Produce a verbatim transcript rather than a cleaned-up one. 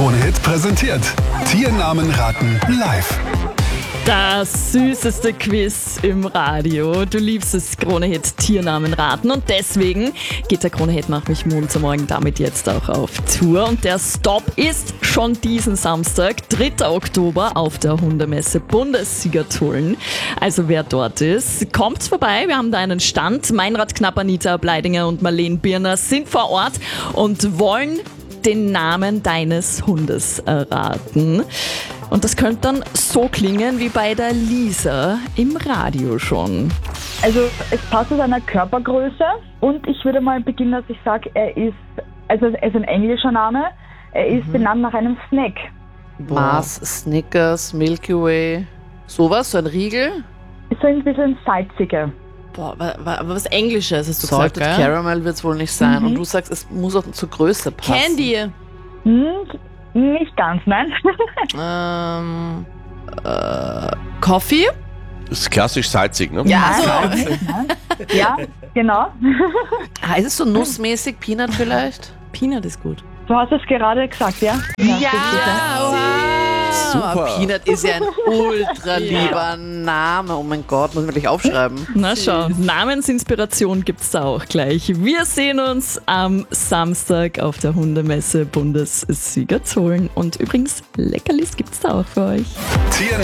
Krone-Hit präsentiert Tiernamen raten live. Das süßeste Quiz im Radio. Du liebst es, Krone-Hit Tiernamen raten. Und deswegen geht der Krone-Hit Mach mich Mund zum Morgen damit jetzt auch auf Tour. Und der Stop ist schon diesen Samstag, dritter Oktober, auf der Hundemesse Bundessiegertulln. Also wer dort ist, kommt vorbei. Wir haben da einen Stand. Meinrad Knapp, Anita Bleidinger und Marlene Birner sind vor Ort und wollen den Namen deines Hundes erraten. Und das könnte dann so klingen wie bei der Lisa im Radio schon. Also es passt zu seiner Körpergröße und ich würde mal beginnen, dass ich sage, er ist, also er ist ein englischer Name, er ist mhm. benannt nach einem Snack. Mars, Snickers, Milky Way, sowas, so ein Riegel? Ist so ein bisschen salziger. Boah, aber was Englisches hast du Salted gesagt, Caramel wird es wohl nicht sein. Mhm. Und du sagst, es muss auch zur Größe passen. Candy. Hm, nicht ganz, nein. Ähm, äh, Coffee? Das ist klassisch salzig, ne? Ja, Nein, so. nein. Ja, genau. Ah, ist es so nussmäßig, Peanut vielleicht? Peanut ist gut. Du hast es gerade gesagt, ja? Ja, wow. Super. Peanut ist ja ein ultra lieber Name. Oh mein Gott, muss ich wirklich aufschreiben. Na schau, Namensinspiration gibt's da auch gleich. Wir sehen uns am Samstag auf der Hundemesse Bundessiegertulln. Und übrigens, Leckerlis gibt's da auch für euch. Tier